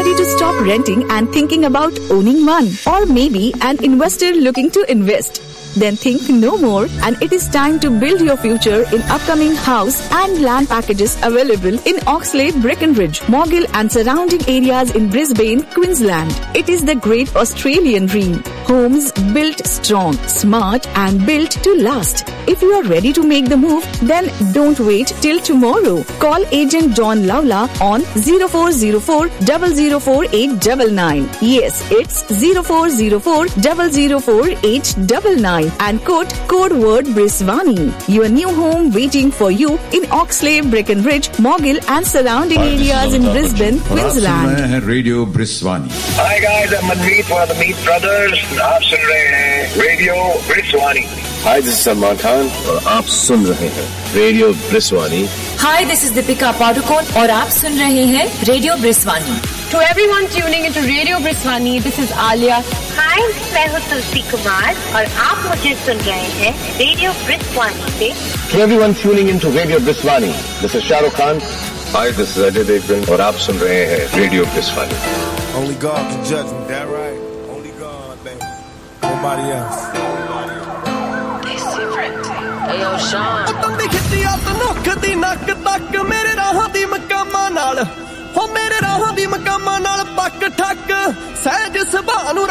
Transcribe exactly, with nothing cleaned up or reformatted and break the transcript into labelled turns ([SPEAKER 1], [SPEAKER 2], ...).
[SPEAKER 1] ready to stop renting and thinking about owning one? Or maybe an investor looking to invest? Then think no more, and it is time to build your future in upcoming house and land packages available in Oxlade, Breckenridge, Moggill and surrounding areas in Brisbane, Queensland. It is the great Australian dream. Homes built strong, smart and built to last. If you are ready to make the move, then don't wait till tomorrow. Call agent John Lawler on zero four zero four, zero zero four eight nine nine. Yes, it's zero four zero four, zero zero four eight nine nine. And quote code word Briswani. Your new home waiting for you in Oxlade, Breckenridge, Moggill and surrounding areas in Brisbane, Queensland.
[SPEAKER 2] Radio Briswani.
[SPEAKER 3] Hi guys, I'm Manmeet for the Meet Brothers. आप सुन रहे हैं Radio Briswani.
[SPEAKER 4] Hi, this is Salman Khan और आप सुन रहे हैं Radio Briswani.
[SPEAKER 5] Hi, this is Deepika Padukone और आप सुन रहे हैं Radio Briswani.
[SPEAKER 6] To everyone tuning into Radio Briswani, this is Alia.
[SPEAKER 7] Hi, मैं हूँ तुलसी कुमार और आप मुझे सुन रहे हैं Radio Briswani से.
[SPEAKER 4] To everyone tuning into Radio Briswani, this is Shah Rukh Khan. Hi, this is Ajay Devgan और आप सुन रहे हैं Radio Briswani.
[SPEAKER 8] Only God can judge me, that right? Only God, baby. Nobody else.
[SPEAKER 5] Hey, yo, Sean.
[SPEAKER 9] ਤੰਦੀ ਖਿੱਚੀ ਆ ਤਨੁੱਖ ਦੀ ਨੱਕ ਤੱਕ ਮੇਰੇ ਰਾਹਾਂ ਦੀ ਮਕਾਮਾਂ ਨਾਲ ਹੋ ਮੇਰੇ ਰਾਹਾਂ ਦੀ ਮਕਾਮਾਂ ਨਾਲ ਪੱਕ ਠੱਕ ਸਹਿਜ ਸੁਭਾਅ ਨੂੰ